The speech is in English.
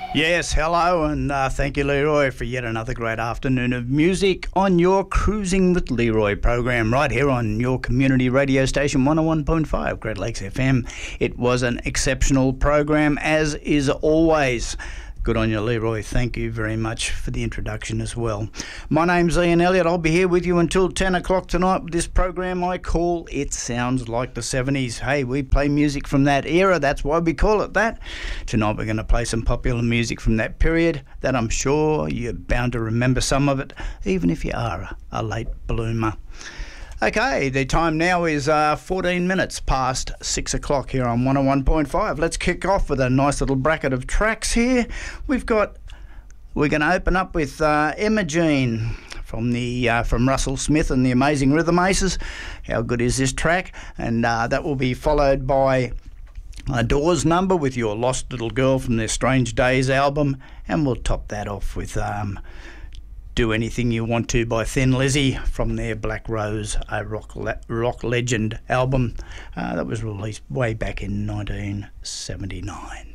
Yes, hello, and thank you, Leroy, for yet another great afternoon of music on your Cruising with Leroy program right here on your community radio station 101.5 Great Lakes FM. It was an exceptional program, as is always. Good on you, Leroy. Thank you very much for the introduction as well. My name's Ian Elliott. I'll be here with you until 10 o'clock tonight with this program I call It Sounds Like the 70s. Hey, we play music from that era. That's why we call it that. Tonight we're going to play some popular music from that period that I'm sure you're bound to remember some of it, even if you are a late bloomer. Okay, the time now is 14 minutes past 6 o'clock here on 101.5. Let's kick off with a nice little bracket of tracks here. We're going to open up with Emma Jean from Russell Smith and the Amazing Rhythm Aces. How good is this track? And that will be followed by a Doors number with Your Lost Little Girl from their Strange Days album. And we'll top that off with Do Anything You Want To by Thin Lizzy from their Black Rose, a rock legend album that was released way back in 1979.